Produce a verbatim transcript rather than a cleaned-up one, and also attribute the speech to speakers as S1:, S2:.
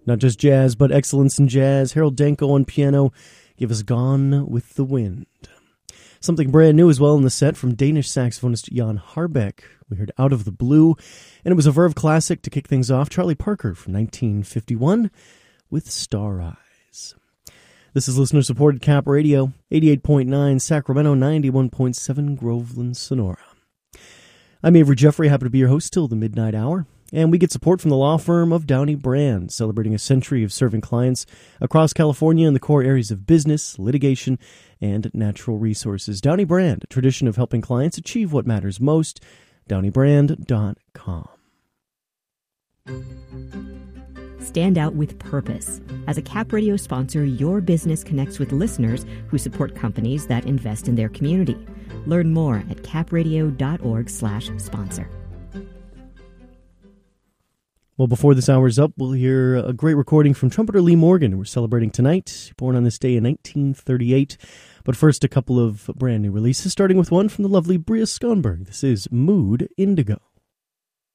S1: Not just jazz, but excellence in jazz. Harold Danko on piano gave us Gone with the Wind. Something brand new as well in the set from Danish saxophonist Jan Harbeck. We heard Out of the Blue, and it was a Verve classic to kick things off. Charlie Parker from nineteen fifty-one with Star Eyes. This is listener-supported Cap Radio, eighty-eight point nine Sacramento, ninety-one point seven Groveland, Sonora. I'm Avery Jeffrey, happy to be your host till the midnight hour. And we get support from the law firm of Downey Brand, celebrating a century of serving clients across California in the core areas of business, litigation, and natural resources. Downey Brand, a tradition of helping clients achieve what matters most. downey brand dot com.
S2: Stand out with purpose. As a Cap Radio sponsor, your business connects with listeners who support companies that invest in their community. Learn more at capradio.org slash sponsor.
S1: Well, before this hour's up, we'll hear a great recording from trumpeter Lee Morgan, who we're celebrating tonight, born on this day in nineteen thirty-eight. But first, a couple of brand new releases, starting with one from the lovely Bria Skonberg. This is Mood Indigo.